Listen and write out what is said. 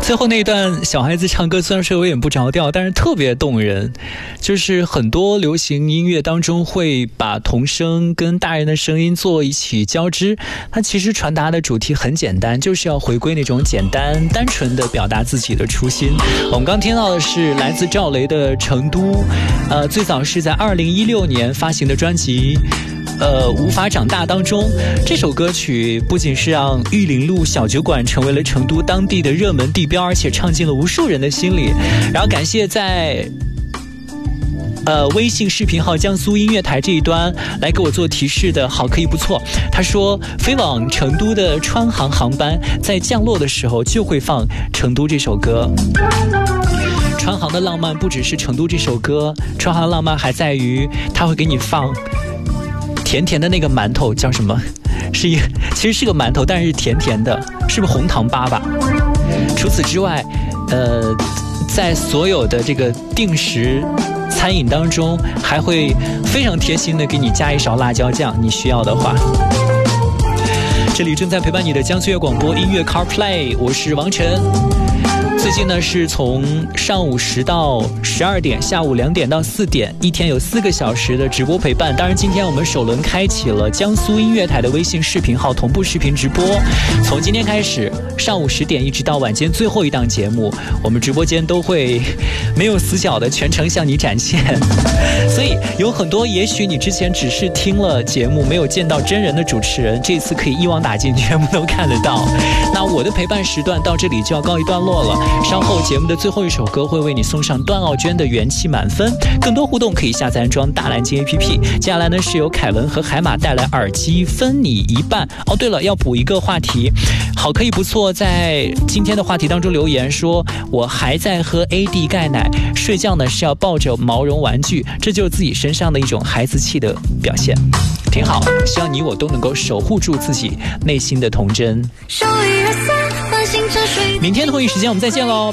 最后那一段小孩子唱歌虽然说有点不着调，但是特别动人。就是很多流行音乐当中会把童声跟大人的声音做一起交织，它其实传达的主题很简单，就是要回归那种简单单纯的表达自己的初心。我们刚听到的是来自赵雷的《成都》，最早是在2016年发行的专辑无法长大当中。这首歌曲不仅是让玉林路小酒馆成为了成都当地的热门地标，而且唱进了无数人的心里。然后感谢在微信视频号江苏音乐台这一端来给我做提示的好可以不错，他说飞往成都的川航航班在降落的时候就会放成都这首歌。川航的浪漫不只是成都这首歌，川航的浪漫还在于他会给你放甜甜的那个馒头，叫什么？其实是个馒头，但是甜甜的，是不是红糖粑粑？除此之外，在所有的这个定时餐饮当中，还会非常贴心的给你加一勺辣椒酱，你需要的话。这里正在陪伴你的江苏乐广播音乐 CarPlay， 我是王晨。最近呢是从上午10到12点，下午2点到4点，一天有4个小时的直播陪伴。当然今天我们首轮开启了江苏音乐台的微信视频号同步视频直播，从今天开始上午10点一直到晚间最后一档节目，我们直播间都会没有死角的全程向你展现。所以有很多也许你之前只是听了节目没有见到真人的主持人，这次可以一网打尽，全部都看得到。那我的陪伴时段到这里就要告一段落了，稍后节目的最后一首歌会为你送上段奥娟的元气满分。更多互动可以下载安装大蓝鲸 APP。 接下来呢是由凯文和海马带来耳机分你一半。哦对了，要补一个话题，好可以不错在今天的话题当中留言说我还在喝 AD 钙奶，睡觉呢是要抱着毛绒玩具，这就是自己身上的一种孩子气的表现，挺好。希望你我都能够守护住自己内心的童真。明天同一时间我们再见喽。